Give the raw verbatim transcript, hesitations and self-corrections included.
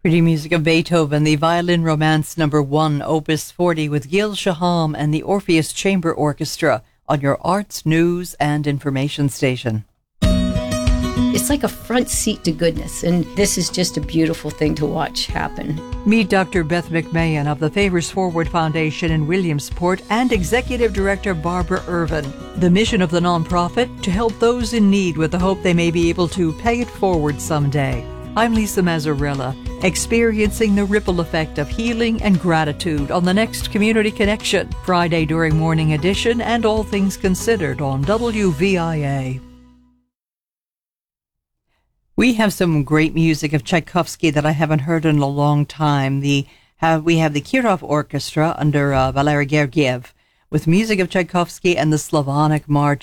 Pretty music of Beethoven, the Violin Romance Number One, Opus forty, with Gil Shaham and the Orpheus Chamber Orchestra on your Arts, News and Information station. It's like a front seat to goodness, and this is just a beautiful thing to watch happen. Meet Doctor Beth McMahon of the Favors Forward Foundation in Williamsport and Executive Director Barbara Irvin. The mission of the nonprofit, to help those in need with the hope they may be able to pay it forward someday. I'm Lisa Mazzarella, experiencing the ripple effect of healing and gratitude on the next Community Connection, Friday during Morning Edition and All Things Considered on W V I A. We have some great music of Tchaikovsky that I haven't heard in a long time. The have We have the Kirov Orchestra under uh, Valery Gergiev with music of Tchaikovsky and the Slavonic March